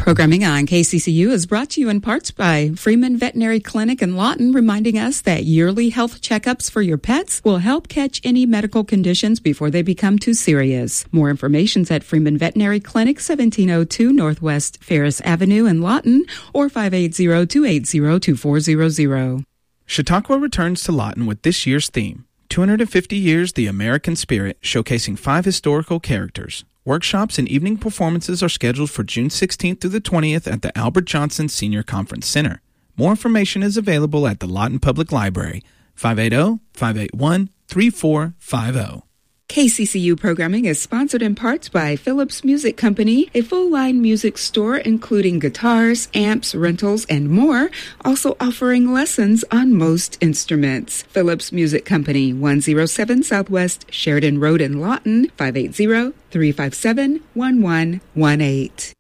Programming on KCCU is brought to you in parts by Freeman Veterinary Clinic in Lawton, reminding us that yearly health checkups for your pets will help catch any medical conditions before they become too serious. More information is at Freeman Veterinary Clinic, 1702 Northwest Ferris Avenue in Lawton, or 580-280-2400. Chautauqua returns to Lawton with this year's theme, 250 Years the American Spirit, showcasing 5 historical characters. Workshops and evening performances are scheduled for June 16th through the 20th at the Albert Johnson Senior Conference Center. More information is available at the Lawton Public Library, 580-581-3450. KCCU programming is sponsored in parts by Phillips Music Company, a full-line music store including guitars, amps, rentals, and more, also offering lessons on most instruments. Phillips Music Company, 107 Southwest Sheridan Road in Lawton, 580-357-1118.